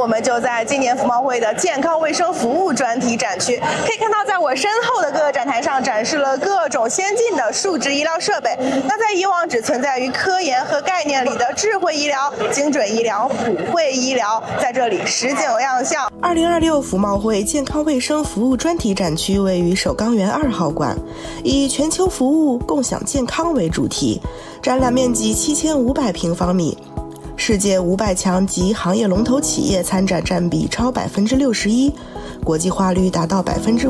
我们就在今年服贸会的健康卫生服务专题展区，可以看到在我身后的各个展台上展示了各种先进的数值医疗设备。那在以往只存在于科研和概念里的智慧医疗、精准医疗、普惠医疗，在这里实景亮相。2026服贸会健康卫生服务专题展区位于首钢园2号馆，以全球服务共享健康为主题，展览面积7500平方米。世界500强及行业龙头企业参展占比超61%，国际化率达到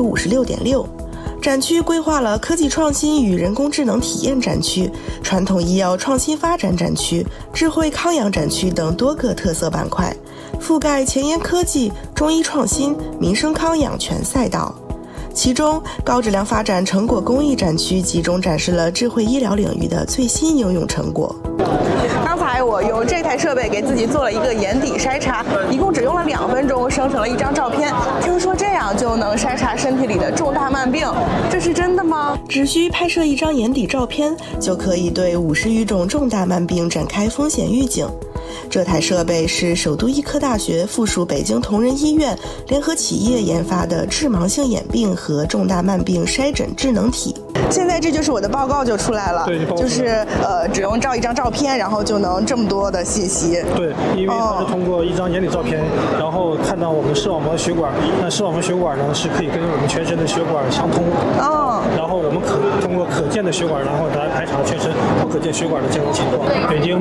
56.6%。展区规划了科技创新与人工智能体验展区、传统医药创新发展展区、智慧康养展区等多个特色板块，覆盖前沿科技、中医创新、民生康养全赛道。其中，高质量发展成果工艺展区集中展示了智慧医疗领域的最新应用成果。刚才我用这台设备给自己做了一个眼底筛查，一共只用了2分钟，生成了一张照片。听说这样就能筛查身体里的重大慢病，这是真的吗？只需拍摄一张眼底照片，就可以对50余种重大慢病展开风险预警。这台设备是首都医科大学附属北京同仁医院联合企业研发的致盲性眼病和重大慢病筛诊智能体。现在这就是我的报告就出来了， 对， 就是只用照一张照片，然后就能这么多的信息。 对，因为它是通过一张眼底照片，然后看到我们视网膜血管，那视网膜血管呢是可以跟我们全身的血管相通。然后我们通过可见的血管，然后来排查全身不可见血管的健康情况。北京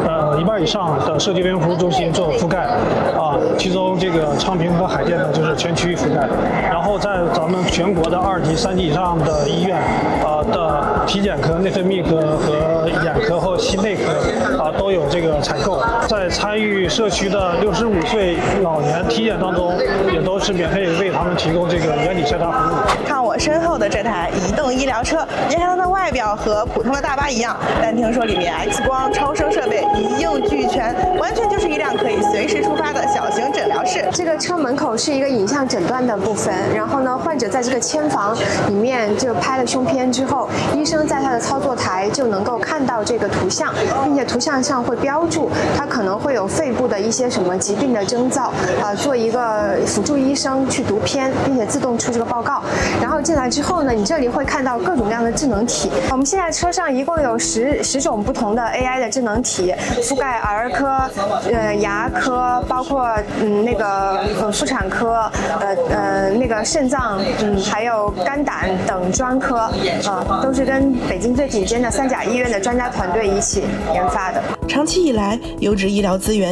1半以上的社区卫生服务中心做覆盖其中这个昌平和海淀呢就是全区域覆盖。然后在咱们全国的2级、3级以上的医院的体检科、内分泌科和眼科或心内科都有这个采购。在参与社区的65岁老年体检当中，也都是免费为他们提供这个眼底筛查服务。 看我身后的这台移动医疗车，别看它的外表和普通的大巴一样，但听说里面 X 光、超声设备一应俱全，完全就是一辆可以随时出发的小型诊疗室。 这个车门口是一个影像诊断的部分，然后呢，患者在这个签房里面就拍了胸片之后，医生在他的操作台就能够看到这个图像，并且图像上会标注他可能会有肺部的一些什么疾病的征兆，做一个辅助医生去读片，并且自动出这个报告。然后进来之后呢，你这里会看到各种各样的智能体。我们现在车上一共有10种不同的 AI 的智能体，覆盖儿科、牙科，包括那个妇产科、那个肾脏，还有肝胆等专科，都是跟北京最顶尖的3甲医院的专家团队一起研发的。 长期以来，优质医疗资源